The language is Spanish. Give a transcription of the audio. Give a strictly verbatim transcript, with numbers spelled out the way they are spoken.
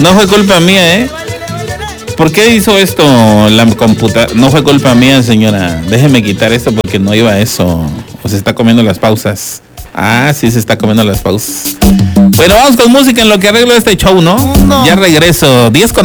No fue culpa mía, ¿eh? ¿Por qué hizo esto la computadora? No fue culpa mía, señora. Déjeme quitar esto porque no iba a eso. O se está comiendo las pausas. Ah, sí, se está comiendo las pausas. Bueno, vamos con música en lo que arreglo este show, ¿no? Ya regreso. diez con